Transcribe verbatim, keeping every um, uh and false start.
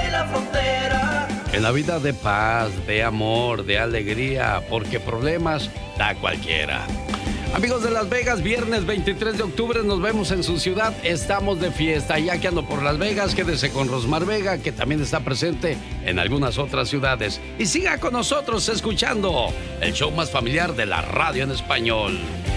de la frontera. En la vida de paz, de amor, de alegría, porque problemas da cualquiera. Amigos de Las Vegas, viernes veintitrés de octubre nos vemos en su ciudad. Estamos de fiesta. Ya que ando por Las Vegas, quédese con Rosmar Vega, que también está presente en algunas otras ciudades. Y siga con nosotros escuchando el show más familiar de la radio en español.